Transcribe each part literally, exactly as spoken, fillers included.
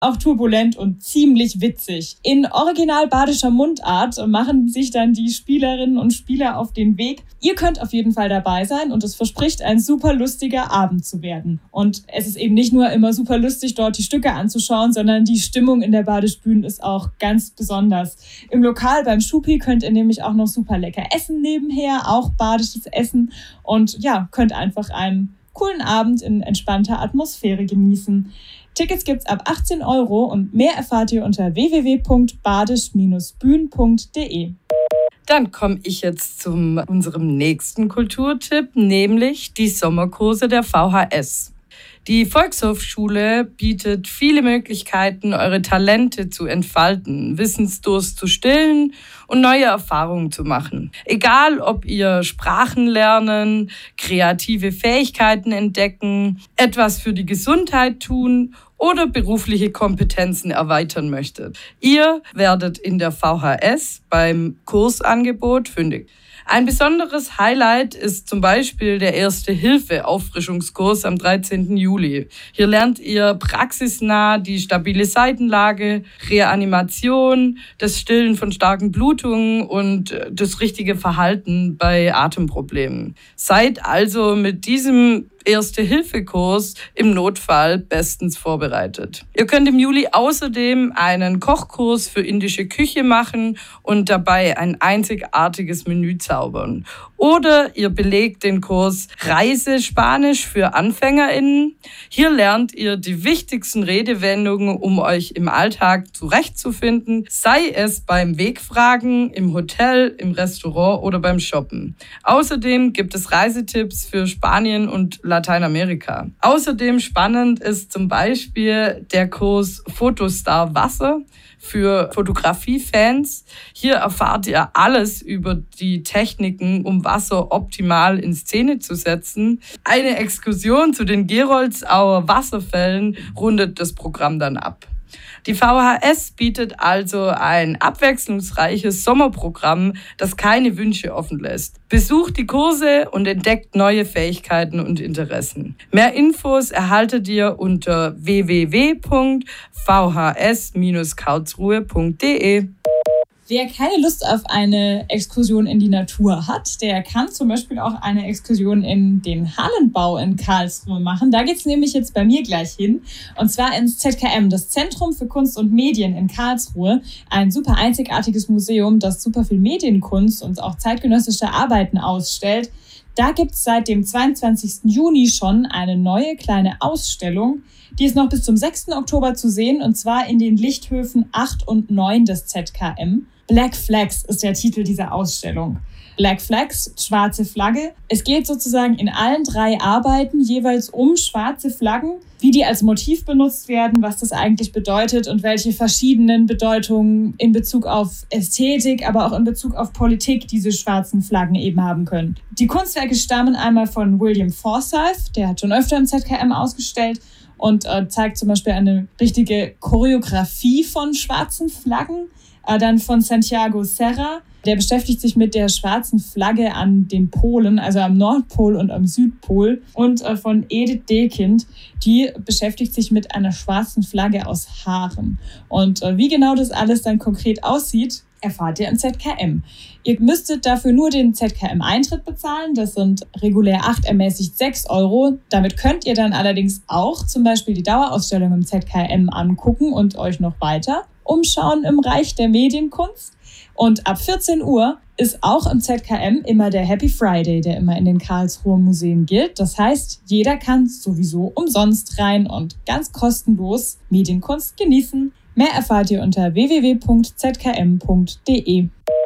auch turbulent und ziemlich witzig. In original badischer Mundart machen sich dann die Spielerinnen und Spieler auf den Weg. Ihr könnt auf jeden Fall dabei sein und es verspricht, ein super lustiger Abend zu werden. Und es ist eben nicht nur immer super lustig, dort die Stücke anzuschauen, sondern die Stimmung in der Badischbühne ist auch ganz besonders. Im Lokal beim Schupi könnt ihr nämlich auch noch super lecker essen nebenher, auch badisches Essen. Und ja, könnt einfach einen coolen Abend in entspannter Atmosphäre genießen. Tickets gibt's ab achtzehn Euro und mehr erfahrt ihr unter w w w punkt badisch Bindestrich bühn punkt d e. Dann komme ich jetzt zu unserem nächsten Kulturtipp, nämlich die Sommerkurse der V H S. Die Volkshochschule bietet viele Möglichkeiten, eure Talente zu entfalten, Wissensdurst zu stillen und neue Erfahrungen zu machen. Egal, ob ihr Sprachen lernen, kreative Fähigkeiten entdecken, etwas für die Gesundheit tun oder berufliche Kompetenzen erweitern möchtet. Ihr werdet in der V H S beim Kursangebot fündig. Ein besonderes Highlight ist zum Beispiel der Erste-Hilfe-Auffrischungskurs am dreizehnten Juli. Hier lernt ihr praxisnah die stabile Seitenlage, Reanimation, das Stillen von starken Blutungen und das richtige Verhalten bei Atemproblemen. Seid also mit diesem Erste-Hilfe-Kurs im Notfall bestens vorbereitet. Ihr könnt im Juli außerdem einen Kochkurs für indische Küche machen und dabei ein einzigartiges Menü zaubern. Oder ihr belegt den Kurs Reisespanisch für AnfängerInnen. Hier lernt ihr die wichtigsten Redewendungen, um euch im Alltag zurechtzufinden, sei es beim Wegfragen, im Hotel, im Restaurant oder beim Shoppen. Außerdem gibt es Reisetipps für Spanien und Lateinamerika. Außerdem spannend ist zum Beispiel der Kurs Fotostar Wasser für Fotografiefans. Hier erfahrt ihr alles über die Techniken, um Wasser optimal in Szene zu setzen. Eine Exkursion zu den Geroldsauer Wasserfällen rundet das Programm dann ab. Die V H S bietet also ein abwechslungsreiches Sommerprogramm, das keine Wünsche offen lässt. Besucht die Kurse und entdeckt neue Fähigkeiten und Interessen. Mehr Infos erhaltet ihr unter w w w punkt v h s Bindestrich karlsruhe punkt d e. Wer keine Lust auf eine Exkursion in die Natur hat, der kann zum Beispiel auch eine Exkursion in den Hallenbau in Karlsruhe machen. Da geht's nämlich jetzt bei mir gleich hin. Und zwar ins Z K M, das Zentrum für Kunst und Medien in Karlsruhe. Ein super einzigartiges Museum, das super viel Medienkunst und auch zeitgenössische Arbeiten ausstellt. Da gibt's seit dem zweiundzwanzigsten Juni schon eine neue kleine Ausstellung. Die ist noch bis zum sechsten Oktober zu sehen, und zwar in den Lichthöfen acht und neun des Z K M. Black Flags ist der Titel dieser Ausstellung. Black Flags, schwarze Flagge. Es geht sozusagen in allen drei Arbeiten jeweils um schwarze Flaggen, wie die als Motiv benutzt werden, was das eigentlich bedeutet und welche verschiedenen Bedeutungen in Bezug auf Ästhetik, aber auch in Bezug auf Politik diese schwarzen Flaggen eben haben können. Die Kunstwerke stammen einmal von William Forsyth, der hat schon öfter im Z K M ausgestellt und äh, zeigt zum Beispiel eine richtige Choreografie von schwarzen Flaggen. Äh, dann von Santiago Serra, der beschäftigt sich mit der schwarzen Flagge an den Polen, also am Nordpol und am Südpol. Und äh, von Edith Dekind, die beschäftigt sich mit einer schwarzen Flagge aus Haaren. Und äh, wie genau das alles dann konkret aussieht, erfahrt ihr im Z K M. Ihr müsstet dafür nur den Z K M-Eintritt bezahlen. Das sind regulär acht, ermäßigt sechs Euro. Damit könnt ihr dann allerdings auch zum Beispiel die Dauerausstellung im Z K M angucken und euch noch weiter umschauen im Reich der Medienkunst. Und ab vierzehn Uhr ist auch im Z K M immer der Happy Friday, der immer in den Karlsruher Museen gilt. Das heißt, jeder kann sowieso umsonst rein und ganz kostenlos Medienkunst genießen. Mehr erfahrt ihr unter w w w punkt z k m punkt d e.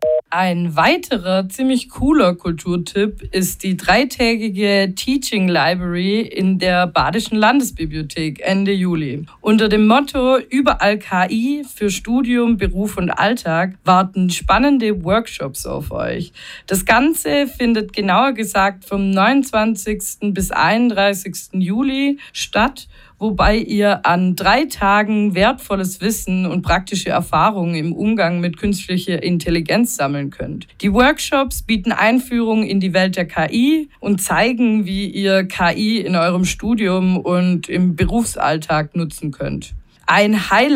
Ein weiterer ziemlich cooler Kulturtipp ist die dreitägige Teaching Library in der Badischen Landesbibliothek Ende Juli. Unter dem Motto Überall K I für Studium, Beruf und Alltag warten spannende Workshops auf euch. Das Ganze findet genauer gesagt vom neunundzwanzigsten bis einunddreißigsten Juli statt, wobei ihr an drei Tagen wertvolles Wissen und praktische Erfahrungen im Umgang mit künstlicher Intelligenz sammeln könnt. Die Workshops bieten Einführung in die Welt der K I und zeigen, wie ihr K I in eurem Studium und im Berufsalltag nutzen könnt. Ein Highlight